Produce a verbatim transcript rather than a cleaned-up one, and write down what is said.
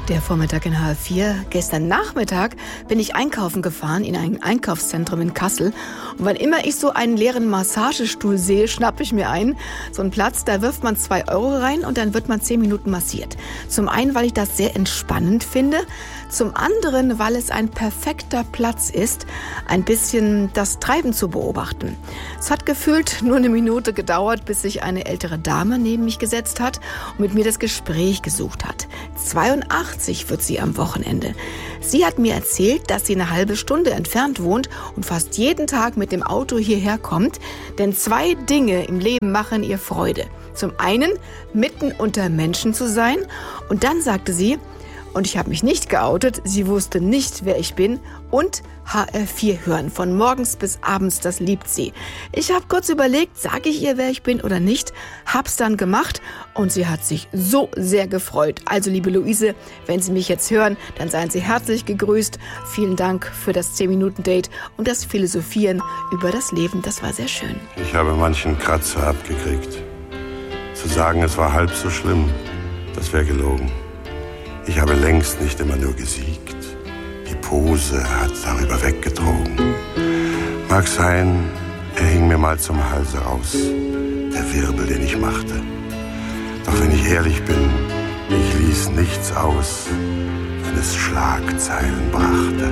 Der Vormittag in H F vier. Gestern Nachmittag bin ich einkaufen gefahren in ein Einkaufszentrum in Kassel. Und wann immer ich so einen leeren Massagestuhl sehe, schnappe ich mir einen. So einen Platz, da wirft man zwei Euro rein und dann wird man zehn Minuten massiert. Zum einen, weil ich das sehr entspannend finde. Zum anderen, weil es ein perfekter Platz ist, ein bisschen das Treiben zu beobachten. Es hat gefühlt nur eine Minute gedauert, bis sich eine ältere Dame neben mich gesetzt hat und mit mir das Gespräch gesucht hat. zweiundachtzig wird sie am Wochenende. Sie hat mir erzählt, dass sie eine halbe Stunde entfernt wohnt und fast jeden Tag mit dem Auto hierher kommt, denn zwei Dinge im Leben machen ihr Freude. Zum einen, mitten unter Menschen zu sein, und dann sagte sie, und ich habe mich nicht geoutet, sie wusste nicht, wer ich bin, und H F vier hören, von morgens bis abends, das liebt sie. Ich habe kurz überlegt, sage ich ihr, wer ich bin oder nicht, hab's dann gemacht und sie hat sich so sehr gefreut. Also liebe Luise, wenn Sie mich jetzt hören, dann seien Sie herzlich gegrüßt. Vielen Dank für das zehn Minuten Date und das Philosophieren über das Leben, das war sehr schön. Ich habe manchen Kratzer abgekriegt. Zu sagen, es war halb so schlimm, das wäre gelogen. Ich habe längst nicht immer nur gesiegt. Die Pose hat darüber weggetrogen. Mag sein, er hing mir mal zum Halse raus, der Wirbel, den ich machte. Doch wenn ich ehrlich bin, ich ließ nichts aus, wenn es Schlagzeilen brachte.